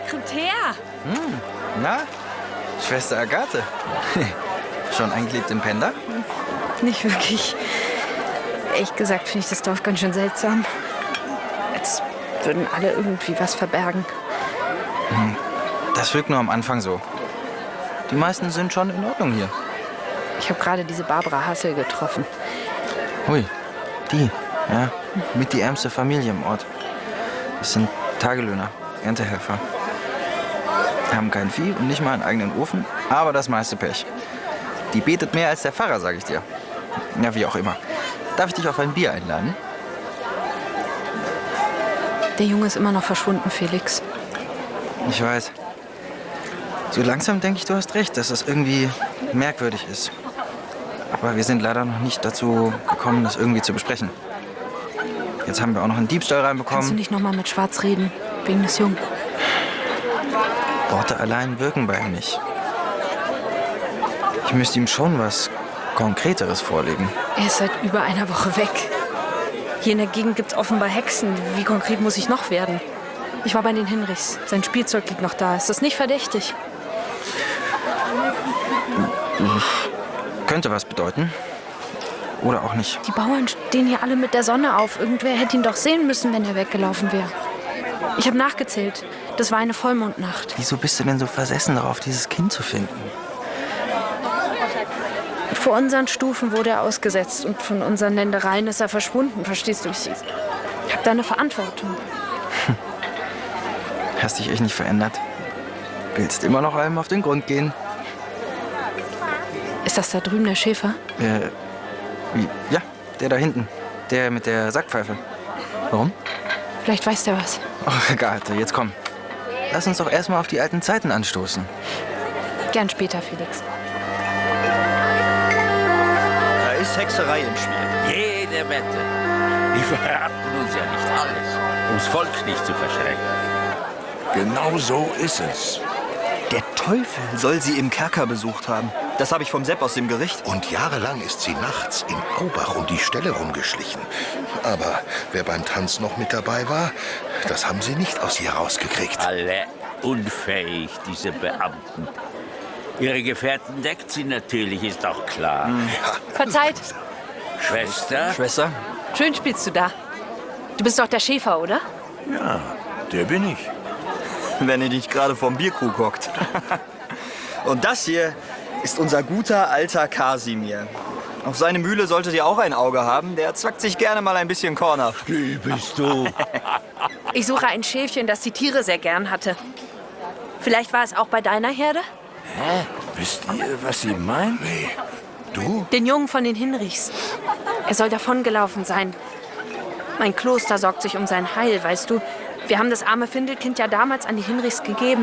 Sekretär. Na, Schwester Agathe. Schon eingelebt im Pender? Nicht wirklich. Ehrlich gesagt finde ich das Dorf ganz schön seltsam. Als würden alle irgendwie was verbergen. Das wirkt nur am Anfang so. Die meisten sind schon in Ordnung hier. Ich habe gerade diese Barbara Hassel getroffen. Hui, die, ja, mit die ärmste Familie im Ort. Das sind Tagelöhner, Erntehelfer. Haben kein Vieh und nicht mal einen eigenen Ofen, aber das meiste Pech. Die betet mehr als der Pfarrer, sag ich dir. Ja, wie auch immer. Darf ich dich auf ein Bier einladen? Der Junge ist immer noch verschwunden, Felix. Ich weiß. So langsam denke ich, du hast recht, dass das irgendwie merkwürdig ist. Aber wir sind leider noch nicht dazu gekommen, das irgendwie zu besprechen. Jetzt haben wir auch noch einen Diebstahl reinbekommen. Kannst du nicht noch mal mit Schwarz reden, wegen des Jungen? Worte allein wirken bei ihm nicht. Ich müsste ihm schon was Konkreteres vorlegen. Er ist seit über einer Woche weg. Hier in der Gegend gibt's offenbar Hexen. Wie konkret muss ich noch werden? Ich war bei den Hinrichs. Sein Spielzeug liegt noch da. Ist das nicht verdächtig? Könnte was bedeuten. Oder auch nicht. Die Bauern stehen hier alle mit der Sonne auf. Irgendwer hätte ihn doch sehen müssen, wenn er weggelaufen wäre. Ich habe nachgezählt. Das war eine Vollmondnacht. Wieso bist du denn so versessen darauf, dieses Kind zu finden? Vor unseren Stufen wurde er ausgesetzt und von unseren Ländereien ist er verschwunden, verstehst du? Ich habe da eine Verantwortung. Hast dich echt nicht verändert? Willst immer noch allem auf den Grund gehen? Ist das da drüben der Schäfer? Wie? Ja, der da hinten. Der mit der Sackpfeife. Warum? Vielleicht weiß der was. Ach, Agathe, jetzt komm. Lass uns doch erstmal auf die alten Zeiten anstoßen. Gern später, Felix. Da ist Hexerei im Spiel. Jede Wette. Die verraten uns ja nicht alles, ums Volk nicht zu verschrecken. Genau so ist es. Der Teufel soll sie im Kerker besucht haben. Das habe ich vom Sepp aus dem Gericht. Und jahrelang ist sie nachts in Aubach um die Stelle rumgeschlichen. Aber wer beim Tanz noch mit dabei war, das haben sie nicht aus ihr rausgekriegt. Alle unfähig, diese Beamten. Ihre Gefährten deckt sie natürlich, ist doch klar. Verzeiht. Schwester? Schwester? Schön spielst du da. Du bist doch der Schäfer, oder? Ja, der bin ich. Wenn ihr nicht gerade vom Bierkrug hockt. Und das hier ist unser guter alter Kasimir. Auf seine Mühle solltet ihr auch ein Auge haben. Der zackt sich gerne mal ein bisschen Korn ab. Wie bist du? Ich suche ein Schäfchen, das die Tiere sehr gern hatte. Vielleicht war es auch bei deiner Herde? Wisst ihr, was sie meint? Nee. Du? Den Jungen von den Hinrichs. Er soll davongelaufen sein. Mein Kloster sorgt sich um sein Heil, weißt du. Wir haben das arme Findelkind ja damals an die Hinrichs gegeben.